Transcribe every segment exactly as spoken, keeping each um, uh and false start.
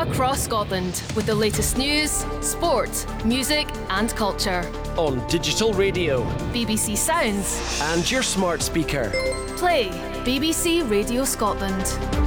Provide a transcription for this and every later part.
across Scotland with the latest news, sport, music and culture. On digital radio, B B C Sounds and your smart speaker. Play B B C Radio Scotland.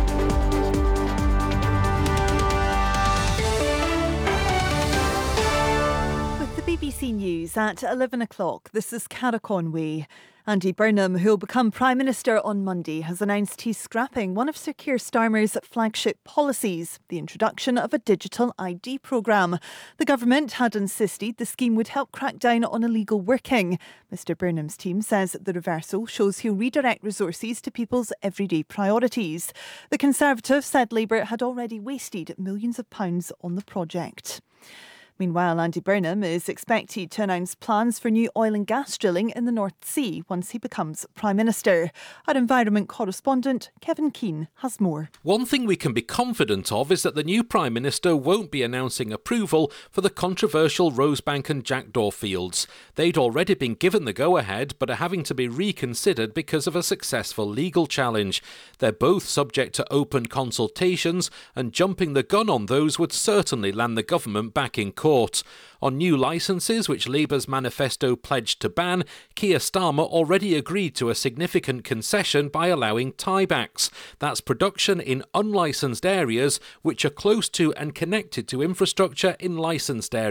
With the B B C News at eleven o'clock, this is Cara Conway. Andy Burnham, who will become Prime Minister on Monday, has announced he's scrapping one of Sir Keir Starmer's flagship policies, the introduction of a digital I D programme. The government had insisted the scheme would help crack down on illegal working. Mr Burnham's team says the reversal shows he'll redirect resources to people's everyday priorities. The Conservative said Labour had already wasted millions of pounds on the project. Meanwhile, Andy Burnham is expected to announce plans for new oil and gas drilling in the North Sea once he becomes Prime Minister. Our environment correspondent, Kevin Keane, has more. One thing we can be confident of is that the new Prime Minister won't be announcing approval for the controversial Rosebank and Jackdaw fields. They'd already been given the go-ahead, but are having to be reconsidered because of a successful legal challenge. They're both subject to open consultations, and jumping the gun on those would certainly land the government back in court. Court. On new licences, which Labour's manifesto pledged to ban, Keir Starmer already agreed to a significant concession by allowing tiebacks. That's production in unlicensed areas which are close to and connected to infrastructure in licensed areas.